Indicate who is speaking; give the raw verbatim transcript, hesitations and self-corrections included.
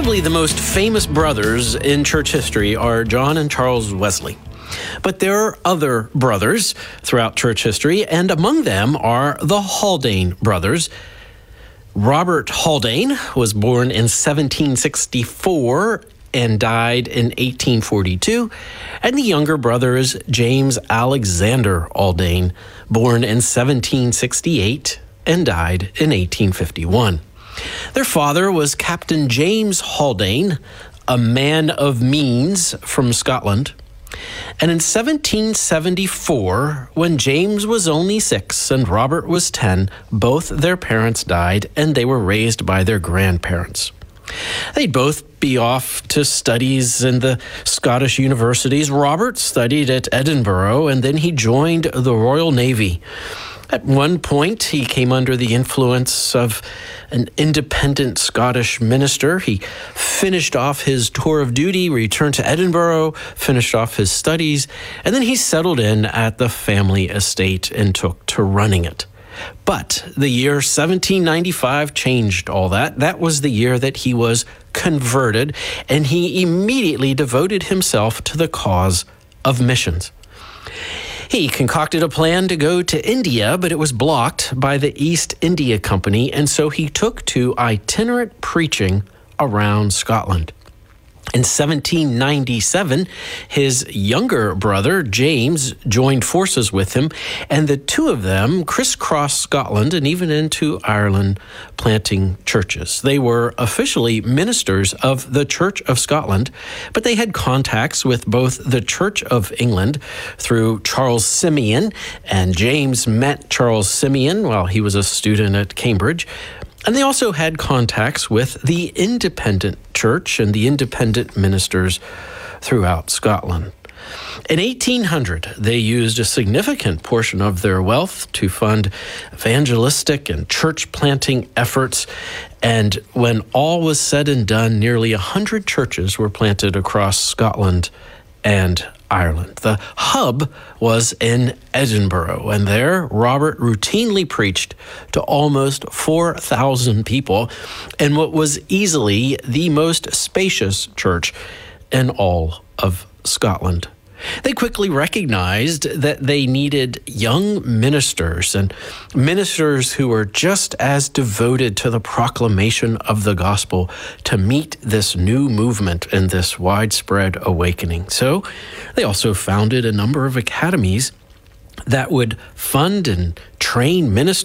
Speaker 1: Probably the most famous brothers in church history are John and Charles Wesley. But there are other brothers throughout church history, and among them are the Haldane brothers. Robert Haldane was born in seventeen sixty-four and died in eighteen forty-two, and the younger brother is James Alexander Haldane, born in seventeen sixty-eight and died in eighteen fifty-one. Their father was Captain James Haldane, a man of means from Scotland. And in seventeen seventy-four, when James was only six and Robert was ten, both their parents died and they were raised by their grandparents. They'd both be off to studies in the Scottish universities. Robert studied at Edinburgh and then he joined the Royal Navy. At one point, he came under the influence of an independent Scottish minister. He finished off his tour of duty, returned to Edinburgh, finished off his studies, and then he settled in at the family estate and took to running it. But the year seventeen ninety-five changed all that. That was the year that he was converted, and he immediately devoted himself to the cause of missions. He concocted a plan to go to India, but it was blocked by the East India Company, and so he took to itinerant preaching around Scotland. In seventeen ninety-seven, his younger brother, James, joined forces with him, and the two of them crisscrossed Scotland and even into Ireland, planting churches. They were officially ministers of the Church of Scotland, but they had contacts with both the Church of England through Charles Simeon, and James met Charles Simeon while he was a student at Cambridge. And they also had contacts with the independent church and the independent ministers throughout Scotland. In eighteen hundred, they used a significant portion of their wealth to fund evangelistic and church planting efforts. And when all was said and done, nearly one hundred churches were planted across Scotland and Ireland. The hub was in Edinburgh, and there Robert routinely preached to almost four thousand people in what was easily the most spacious church in all of Scotland. They quickly recognized that they needed young ministers and ministers who were just as devoted to the proclamation of the gospel to meet this new movement and this widespread awakening. So they also founded a number of academies that would fund and train ministers